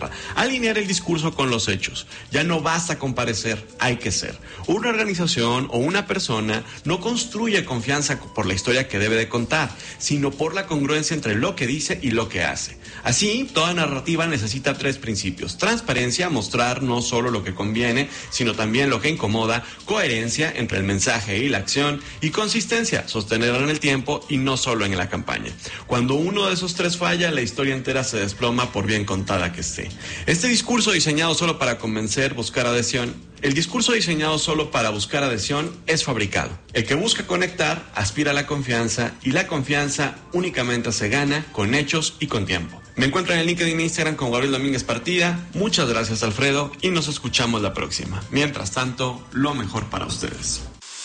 Alinear el discurso con los hechos. Ya no basta con parecer, hay que ser. Una organización o una persona no construye confianza por la historia que debe de contar, sino por la congruencia entre lo que dice y lo que hace. Así, toda narrativa necesita 3 principios: transparencia, mostrar no solo lo que conviene, sino también lo que incomoda; coherencia entre el mensaje y la acción; y consistencia, sostenerla en el tiempo y no solo en la campaña. Cuando uno de esos 3 falla, la historia entera se desploma por bien contada que esté. Este discurso diseñado solo para convencer, buscar adhesión. El discurso diseñado solo para buscar adhesión es fabricado. El que busca conectar aspira a la confianza, y la confianza únicamente se gana con hechos y con tiempo. Me encuentro en el LinkedIn e Instagram con Gabriel Domínguez Partida. Muchas gracias, Alfredo, y nos escuchamos la próxima. Mientras tanto, lo mejor para ustedes.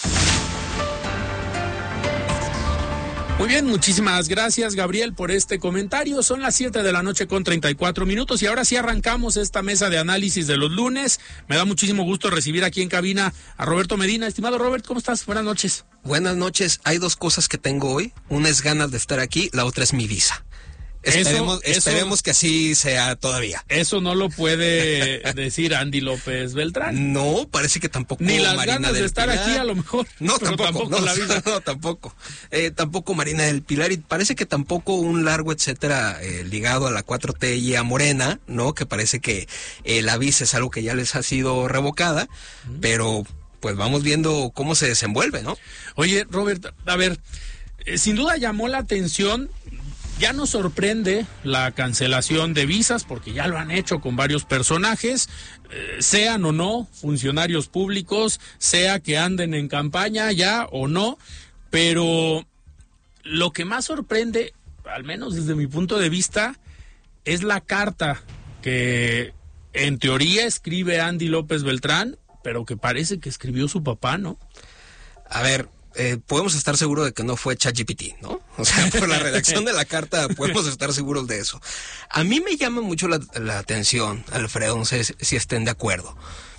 Muy bien, muchísimas gracias, Gabriel, por este comentario. Son las 7:34 p.m. y ahora sí arrancamos esta mesa de análisis de los lunes. Me da muchísimo gusto recibir aquí en cabina a Roberto Medina. Estimado Robert, ¿cómo estás? Buenas noches. Buenas noches. Hay 2 cosas que tengo hoy. Una es ganas de estar aquí, la otra es mi visa. Esperemos que así sea todavía. Eso no lo puede decir Andy López Beltrán. No, parece que tampoco. Ni las Marina ganas del de estar Pilar. aquí a lo mejor. No, tampoco la visa. No, tampoco. Tampoco Marina del Pilar, y parece que tampoco un largo etcétera ligado a la 4T y a Morena, ¿no? Que parece que la visa es algo que ya les ha sido revocada, pero pues vamos viendo cómo se desenvuelve, ¿no? Oye, Robert, a ver, sin duda llamó la atención. Ya nos sorprende la cancelación de visas, porque ya lo han hecho con varios personajes, sean o no funcionarios públicos, sea que anden en campaña ya o no, pero lo que más sorprende, al menos desde mi punto de vista, es la carta que en teoría escribe Andy López Beltrán, pero que parece que escribió su papá, ¿no? A ver, podemos estar seguros de que no fue ChatGPT, ¿no? O sea, por la redacción de la carta podemos estar seguros de eso. A mí me llama mucho la atención, Alfredo, no sé si estén de acuerdo.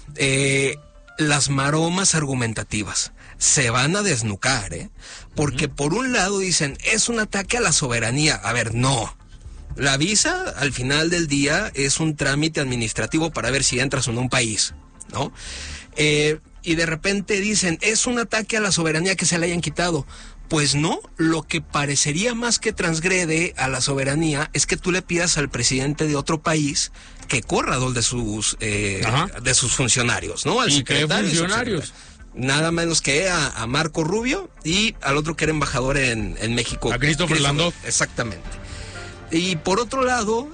Las maromas argumentativas se van a desnucar, porque por un lado dicen, es un ataque a la soberanía. A ver, no. La visa, al final del día, es un trámite administrativo para ver si entras o no a un país, ¿no? Y de repente dicen, es un ataque a la soberanía que se le hayan quitado. Pues no, lo que parecería más que transgrede a la soberanía es que tú le pidas al presidente de otro país que corra a dos de sus funcionarios, ¿no? Al secretario. ¿Qué funcionarios? Nada menos que a Marco Rubio y al otro que era embajador en México. A Christopher Landó. Exactamente. Y por otro lado,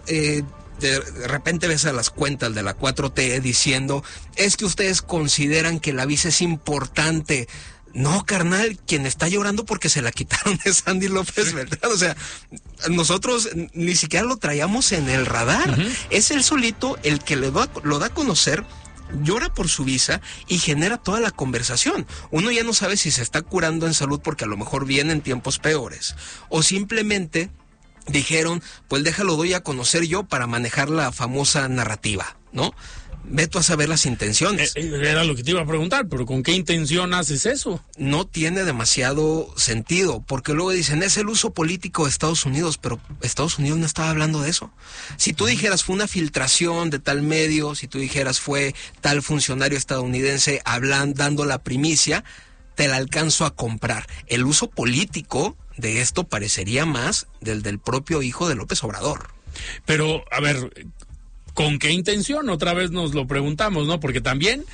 de repente ves a las cuentas de la 4T diciendo, es que ustedes consideran que la visa es importante. No, carnal, quien está llorando porque se la quitaron es Andy López Beltrán. O sea, nosotros ni siquiera lo traíamos en el radar. Es él solito el que lo da a conocer, llora por su visa y genera toda la conversación. Uno ya no sabe si se está curando en salud porque a lo mejor vienen tiempos peores, o simplemente dijeron, pues déjalo doy a conocer yo para manejar la famosa narrativa, ¿no? Ve tú a saber las intenciones. Era lo que te iba a preguntar, pero ¿con qué intención haces eso? No tiene demasiado sentido, porque luego dicen, es el uso político de Estados Unidos, pero Estados Unidos no estaba hablando de eso. Si tú dijeras fue una filtración de tal medio, si tú dijeras fue tal funcionario estadounidense dando la primicia, te la alcanzo a comprar. El uso político de esto parecería más del propio hijo de López Obrador. Pero, a ver, ¿con qué intención? Otra vez nos lo preguntamos, ¿no? Porque también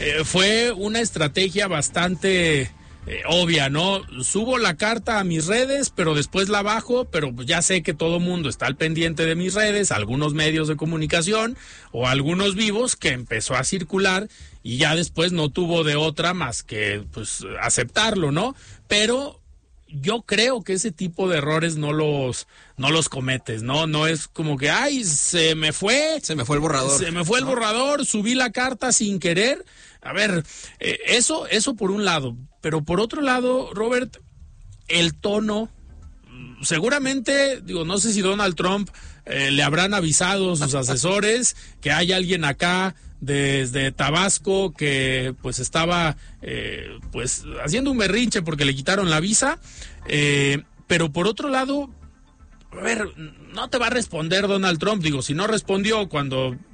fue una estrategia bastante obvia, ¿no? Subo la carta a mis redes, pero después la bajo, pero ya sé que todo mundo está al pendiente de mis redes, algunos medios de comunicación o algunos vivos, que empezó a circular y ya después no tuvo de otra más que pues aceptarlo, ¿no? Pero yo creo que ese tipo de errores no los cometes, ¿no? No es como que, ay, se me fue el borrador. Se me fue el borrador, subí la carta sin querer. A ver, eso por un lado. Pero por otro lado, Robert, el tono, seguramente, digo, no sé si Donald Trump le habrán avisado a sus asesores que hay alguien acá desde Tabasco que pues estaba pues haciendo un berrinche porque le quitaron la visa, pero por otro lado, a ver, no te va a responder Donald Trump. Digo, si no respondió cuando